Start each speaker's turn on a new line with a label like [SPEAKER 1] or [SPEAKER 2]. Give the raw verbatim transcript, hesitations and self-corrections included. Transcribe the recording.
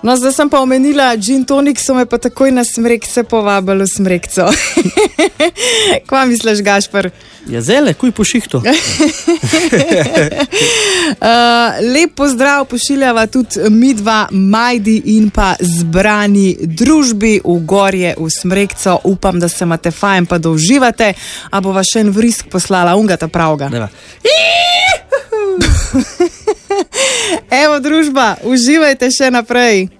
[SPEAKER 1] No, zdaj sem pa omenila gin tonik, so me pa takoj na Smrekce povabili v Smrekco. Kva misliš, Gašper?
[SPEAKER 2] Ja, zele, kuj po šihtu.
[SPEAKER 1] uh, lep pozdrav pošiljava tudi midva Majdi in pa zbrani družbi v Gorje v Smrekco. Upam, da se imate fajn pa da uživate. A bova še en vrisk poslala, unga ta pravga. Evo družba, uživajte še naprej.